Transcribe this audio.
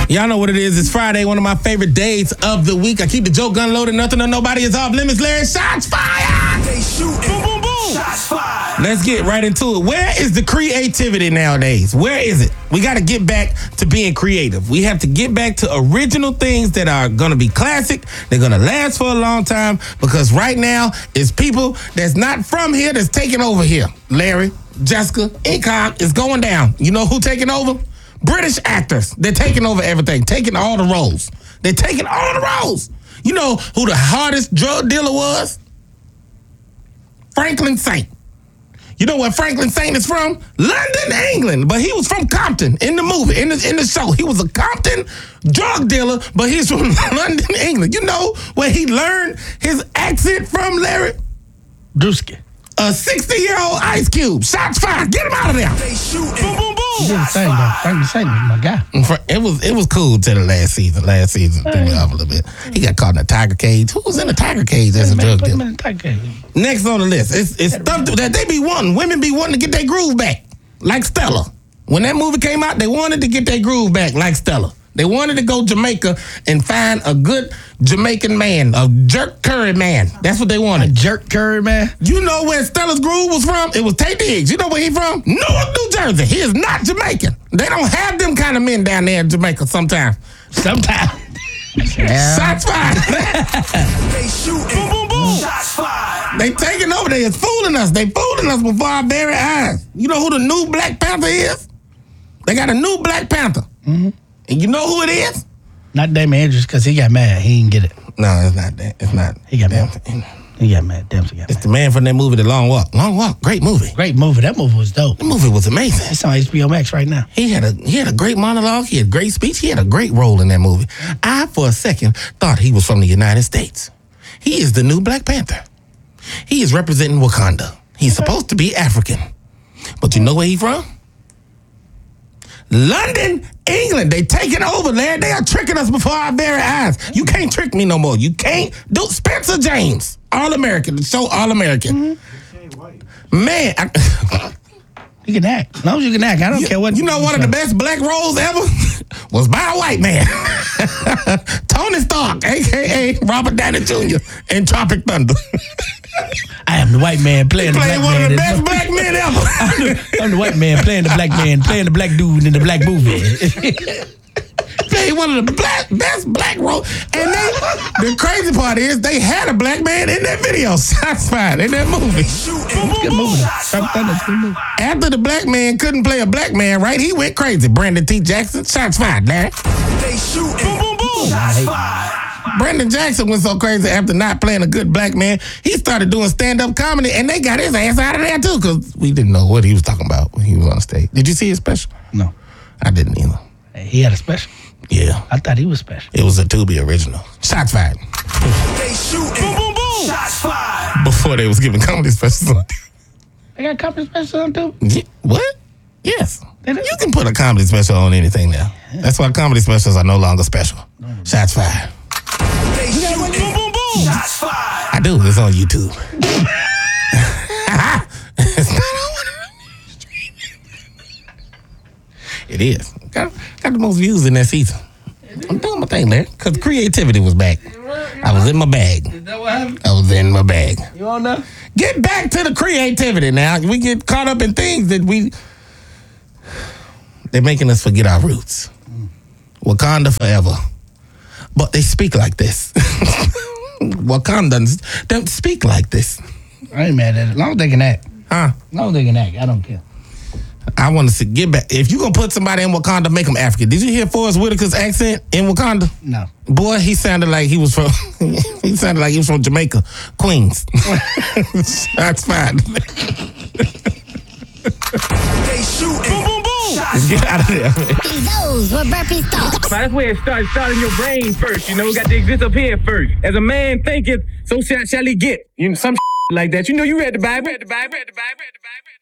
Y'all know what it is. It's Friday, one of my favorite days of the week. I keep the joke gun loaded. Nothing or nobody is off limits. Larry, shots fired! They shooting. Boom, boom, boom. Shots fired. Let's get right into it. Where is the creativity nowadays? Where is it? We got to get back to being creative. We have to get back to original things that are going to be classic. They're going to last for a long time because right now it's people that's not from here that's taking over here. Larry, Jessica, Incog is going down. You know who taking over? British actors. They're taking over everything, taking all the roles. They're taking all the roles. You know who the hardest drug dealer was? Franklin Saint. You know where Franklin Saint is from? London, England. But he was from Compton in the movie, in the show. He was a Compton drug dealer, but he's from London, England. You know where he learned his accent from, Larry? Drewski. A 60-year-old Ice Cube. Shots fired. Get him out of there. They shooting. Boom, boom, boom. He did the thing, though. Franklin Saint was my guy. It was cool till the last season. Last season threw me off a little bit. He got caught in a tiger cage. Who was in a tiger cage as a drug Put him dealer? in the tiger cage. Next on the list, it's stuff that they be wanting. Women be wanting to get their groove back, like Stella. When that movie came out, they wanted to get their groove back, like Stella. They wanted to go Jamaica and find a good Jamaican man, a jerk curry man. That's what they wanted. A jerk curry man? You know where Stella's groove was from? It was Tay Diggs. You know where he from? Newark, New Jersey. He is not Jamaican. They don't have them kind of men down there in Jamaica sometimes. Sometimes. Shots fired. They shooting. Boom, boom, boom. Shots fired. They taking over. They is fooling us. They fooling us before our very eyes. You know who the new Black Panther is? They got a new Black Panther. Mm-hmm. And you know who it is? Not Damon Andrews, because he got mad. He didn't get it. No, it's not that. It's not. He got mad. Damn. He got mad. Dempsey got It's mad. the man from that movie, The Long Walk. Long Walk, great movie. Great movie. That movie was dope. The movie was amazing. It's on HBO Max right now. He had a great monologue. He had a great speech. He had a great role in that movie. I, for a second, thought he was from the United States. He is the new Black Panther. He is representing Wakanda. He's supposed to be African. But you know where he from? London, England. They taking over, Larry. They are tricking us before our very eyes. You can't trick me no more. You can't do Spencer James. All-American. The show All-American. Mm-hmm. Man. You can act. As long as you can act. I don't care what. You know one of the best black roles ever was by a white man. Tony Stark, a.k.a. Robert Downey Jr. in Tropic Thunder. I am the white man playing the black Played one man. of the best black men ever. I'm the white man playing the black man, playing the black dude in the black movie. Played one of the best black roles. And the crazy part is they had a black man in that video. Shots fired in that movie. Good movie. Good movie. After the black man couldn't play a black man, right, he went crazy. Brandon T. Jackson, shots fired, Larry. They shooting. Boom, boom, boom. Shots fired. Brandon Jackson went so crazy after not playing a good black man, he started doing stand-up comedy, and they got his ass out of there, too, because we didn't know what he was talking about when he was on stage. Did you see his special? No. I didn't either. He had a special. Yeah. I thought he was special. It was a Tubi original. Shots fired. They shooting. Boom, boom, boom. Shots fired. Before they was giving comedy specials on. They got comedy special on too? What? Yes. You can put a comedy special on anything now. That's why comedy specials are no longer special. Shots fired. They shooting. Boom, boom, boom. Shots fired. I do. It's on YouTube. It's not on one of them. It is. Got the most views in that season. I'm doing my thing, Larry, because creativity was back. I was in my bag. Is that what happened? I was in my bag. You on there? Get back to the creativity now. We get caught up in things that they're making us forget our roots. Wakanda forever. But they speak like this. Wakandans don't speak like this. I ain't mad at it. As long as they can act. Huh? As long as they can act, I don't care. I want to get back. If you're going to put somebody in Wakanda, make them African. Did you hear Forrest Whitaker's accent in Wakanda? No. Boy, he sounded like he was from Jamaica, Queens. That's fine. They shooting. Boom, boom, boom. Shots Get out of there, man. Those were burpee thoughts. That's where it starts. Start in your brain first. You know, it got to exist up here first. As a man thinketh, so shall he get. You know, some like that. You know, you read the Bible.